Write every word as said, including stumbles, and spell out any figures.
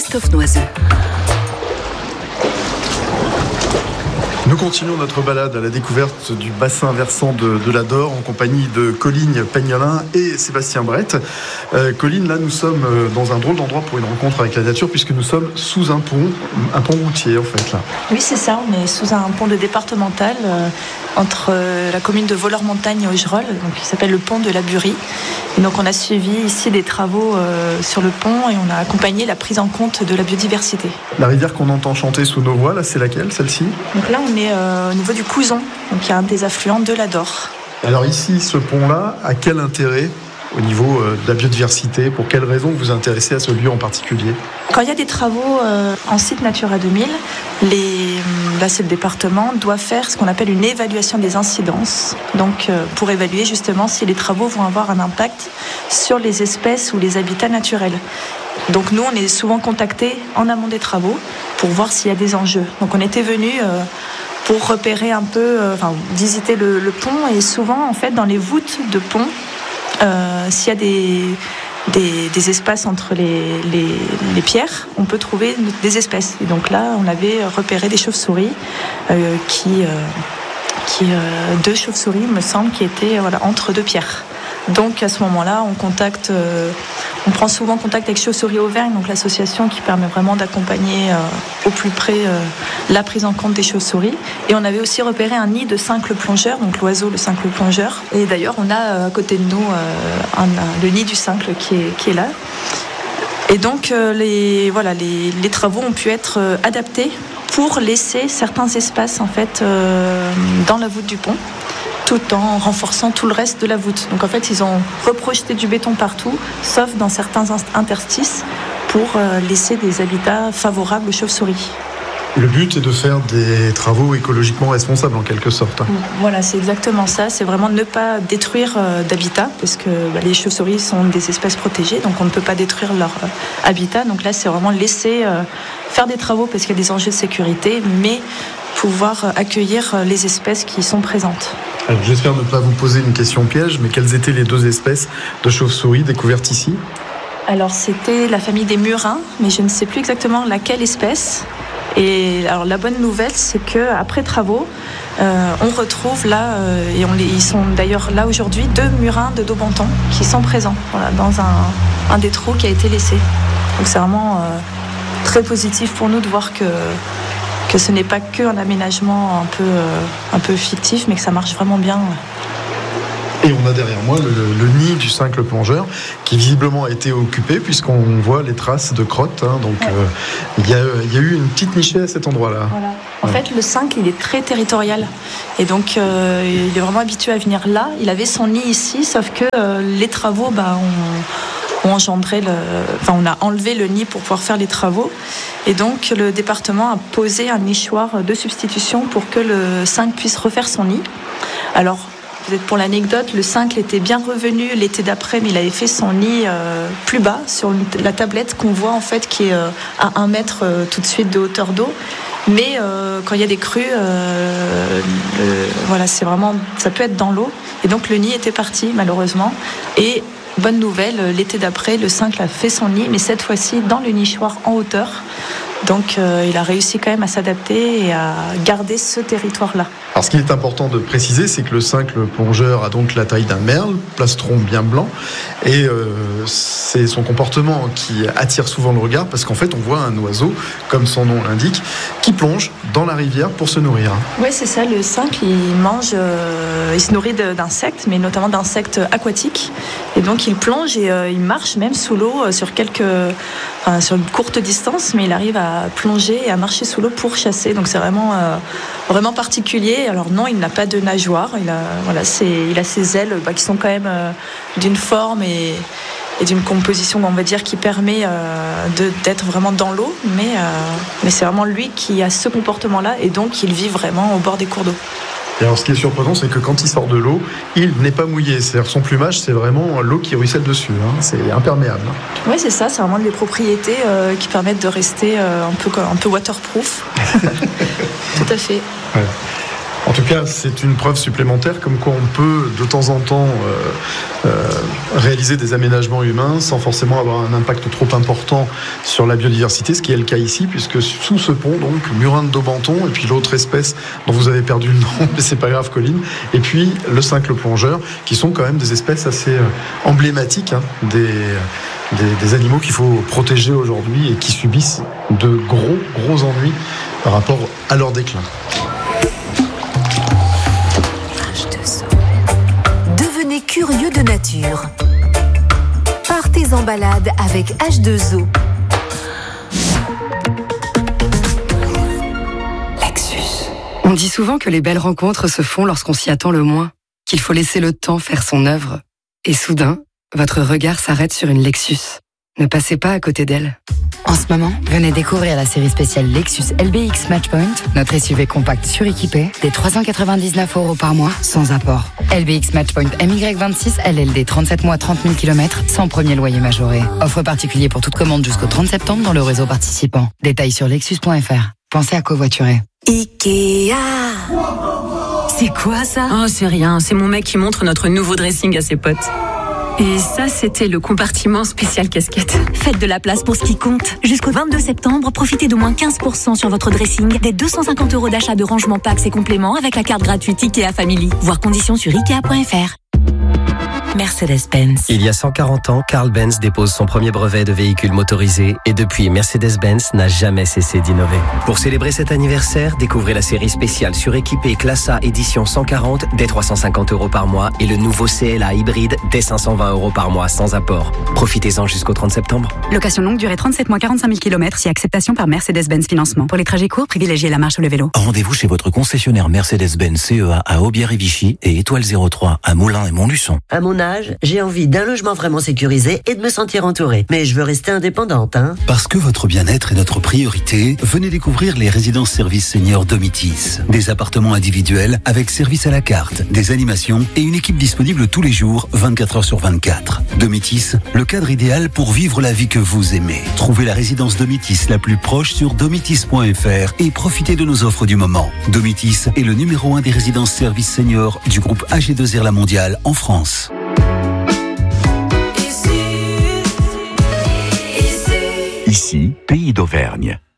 Christophe Noiseau. Nous continuons notre balade à la découverte du bassin versant de, de l'Adore en compagnie de Colline Pagnolin et Sébastien Brett. Euh, Colline, là nous sommes dans un drôle d'endroit pour une rencontre avec la nature puisque nous sommes sous un pont, un pont routier en fait là. Oui c'est ça, on est sous un pont de départemental euh, entre euh, la commune de Vollore-Montagne et Augerolles, donc qui s'appelle le pont de la Burie. Et donc on a suivi ici des travaux euh, sur le pont et on a accompagné la prise en compte de la biodiversité. La rivière qu'on entend chanter sous nos voix, là c'est laquelle, celle-ci ? Donc là on est Euh, au niveau du Couzon, donc il y a un des affluents de l'Adore. Alors ici, ce pont-là, a quel intérêt au niveau euh, de la biodiversité ? Pour quelles raisons vous vous intéressez à ce lieu en particulier ? Quand il y a des travaux euh, en site Natura deux mille, les, là c'est le département, doit faire ce qu'on appelle une évaluation des incidences, donc euh, pour évaluer justement si les travaux vont avoir un impact sur les espèces ou les habitats naturels. Donc nous, on est souvent contactés en amont des travaux pour voir s'il y a des enjeux. Donc on était venus euh, pour repérer un peu, euh, enfin visiter le, le pont et souvent en fait dans les voûtes de pont, euh, s'il y a des, des, des espaces entre les, les, les pierres, on peut trouver des espèces. Et donc là, on avait repéré des chauves-souris euh, qui, euh, qui euh, deux chauves-souris, me semble, qui étaient voilà entre deux pierres. Donc à ce moment-là, on contacte, euh, on prend souvent contact avec Chauves-souris Auvergne, donc l'association qui permet vraiment d'accompagner euh, au plus près euh, la prise en compte des chauves-souris. Et on avait aussi repéré un nid de cincle plongeur, donc l'oiseau le cincle plongeur. Et d'ailleurs, on a euh, à côté de nous euh, un, un, le nid du cincle qui est, qui est là. Et donc euh, les, voilà, les, les travaux ont pu être euh, adaptés pour laisser certains espaces en fait euh, dans la voûte du pont, tout en renforçant tout le reste de la voûte. Donc en fait, ils ont reprojeté du béton partout, sauf dans certains interstices, pour laisser des habitats favorables aux chauves-souris. Le but est de faire des travaux écologiquement responsables en quelque sorte. Voilà, c'est exactement ça. C'est vraiment ne pas détruire d'habitat, parce que bah, les chauves-souris sont des espèces protégées, donc on ne peut pas détruire leur euh, habitat. Donc là, c'est vraiment laisser euh, faire des travaux parce qu'il y a des enjeux de sécurité, mais pouvoir accueillir les espèces qui sont présentes. Alors, j'espère ne pas vous poser une question piège, mais quelles étaient les deux espèces de chauves-souris découvertes ici ? Alors c'était la famille des murins, mais je ne sais plus exactement laquelle espèce. Et alors la bonne nouvelle, c'est que après travaux, euh, on retrouve là, euh, et on les, ils sont d'ailleurs là aujourd'hui, deux murins de Daubenton qui sont présents, voilà, dans un, un des trous qui a été laissé. Donc c'est vraiment euh, très positif pour nous de voir que que ce n'est pas qu'un aménagement un peu, euh, un peu fictif, mais que ça marche vraiment bien. Et on a derrière moi le, le nid du cincle plongeur qui visiblement a été occupé puisqu'on voit les traces de crottes. Hein, donc il ouais. euh, y, y a eu une petite nichée à cet endroit-là. Voilà. En ouais. fait, le cincle, il est très territorial. Et donc, euh, il est vraiment habitué à venir là. Il avait son nid ici, sauf que euh, les travaux bah, ont, ont engendré le... Enfin, on a enlevé le nid pour pouvoir faire les travaux. Et donc, le département a posé un nichoir de substitution pour que le cincle puisse refaire son nid. Alors, peut-être pour l'anecdote, le cincle était bien revenu l'été d'après, mais il avait fait son nid euh, plus bas sur la tablette qu'on voit en fait qui est euh, à un mètre euh, tout de suite de hauteur d'eau. Mais euh, quand il y a des crues, euh, le, voilà, c'est vraiment, ça peut être dans l'eau. Et donc le nid était parti malheureusement. Et bonne nouvelle, l'été d'après, le cincle a fait son nid, mais cette fois-ci dans le nichoir en hauteur. Donc euh, il a réussi quand même à s'adapter et à garder ce territoire-là. Alors ce qui est important de préciser, c'est que le cincle plongeur a donc la taille d'un merle, plastron bien blanc, et euh, c'est son comportement qui attire souvent le regard, parce qu'en fait on voit un oiseau, comme son nom l'indique, qui plonge dans la rivière pour se nourrir. Oui, c'est ça, le cincle il mange, euh, il se nourrit de, d'insectes, mais notamment d'insectes aquatiques, et donc il plonge et euh, il marche même sous l'eau euh, sur quelques, enfin, sur une courte distance, mais il arrive à plonger et à marcher sous l'eau pour chasser, donc c'est vraiment, euh, vraiment particulier. Alors non, il n'a pas de nageoire, il a, voilà, c'est, il a ses ailes bah, qui sont quand même euh, d'une forme et, et d'une composition, on va dire, qui permet euh, de, d'être vraiment dans l'eau, mais, euh, mais c'est vraiment lui qui a ce comportement-là et donc il vit vraiment au bord des cours d'eau. Et alors ce qui est surprenant, c'est que quand il sort de l'eau, il n'est pas mouillé. C'est-à-dire son plumage, c'est vraiment l'eau qui ruisselle dessus. Hein. C'est imperméable. Oui, c'est ça. C'est vraiment des propriétés euh, qui permettent de rester euh, un peu, un peu waterproof. Tout à fait. Ouais. En tout cas, c'est une preuve supplémentaire comme quoi on peut de temps en temps euh, euh, réaliser des aménagements humains sans forcément avoir un impact trop important sur la biodiversité, ce qui est le cas ici, puisque sous ce pont, donc, murin de Daubenton, et puis l'autre espèce dont vous avez perdu le nom, mais c'est pas grave, Colline, et puis le cincle plongeur, qui sont quand même des espèces assez euh, emblématiques hein, des, des, des animaux qu'il faut protéger aujourd'hui et qui subissent de gros, gros ennuis par rapport à leur déclin. Devenez curieux de nature. Partez en balade avec H deux O. Lexus. On dit souvent que les belles rencontres se font lorsqu'on s'y attend le moins, qu'il faut laisser le temps faire son œuvre. Et soudain, votre regard s'arrête sur une Lexus. Ne passez pas à côté d'elle. En ce moment, venez découvrir la série spéciale Lexus L B X Matchpoint, notre S U V compact suréquipé, des trois cent quatre-vingt-dix-neuf euros par mois, sans apport. L B X Matchpoint M Y vingt-six, L L D trente-sept mois, trente mille kilomètres, sans premier loyer majoré. Offre particulier pour toute commande jusqu'au trente septembre dans le réseau participant. Détails sur lexus point f r. Pensez à covoiturer. Ikea. C'est quoi ça? Oh, c'est rien. C'est mon mec qui montre notre nouveau dressing à ses potes. Et ça, c'était le compartiment spécial casquette. Faites de la place pour ce qui compte. Jusqu'au vingt-deux septembre, profitez d'au moins quinze pour cent sur votre dressing, des deux cent cinquante euros d'achat de rangement packs et compléments avec la carte gratuite Ikea Family. Voir conditions sur ikea point f r. Mercedes-Benz. Il y a cent quarante ans, Carl Benz dépose son premier brevet de véhicule motorisé et depuis, Mercedes-Benz n'a jamais cessé d'innover. Pour célébrer cet anniversaire, découvrez la série spéciale suréquipée Classe A édition cent quarante dès trois cent cinquante euros par mois et le nouveau C L A hybride dès cinq cent vingt euros par mois sans apport. Profitez-en jusqu'au trente septembre. Location longue durée trente-sept mois, quarante-cinq mille kilomètres, si acceptation par Mercedes-Benz Financement. Pour les trajets courts, privilégiez la marche ou le vélo. Rendez-vous chez votre concessionnaire Mercedes-Benz C E A à Aubière et Vichy et Étoile zéro trois à Moulins et Montluçon. À mon âge, j'ai envie d'un logement vraiment sécurisé et de me sentir entourée. Mais je veux rester indépendante, hein. Parce que votre bien-être est notre priorité, venez découvrir les résidences services seniors Domitis. Des appartements individuels avec service à la carte, des animations et une équipe disponible tous les jours, vingt-quatre heures sur vingt-quatre. Domitis, le cadre idéal pour vivre la vie que vous aimez. Trouvez la résidence Domitis la plus proche sur domitis point f r et profitez de nos offres du moment. Domitis est le numéro un des résidences services seniors du groupe A G deux R La Mondiale en France. Ici, Pays d'Auvergne.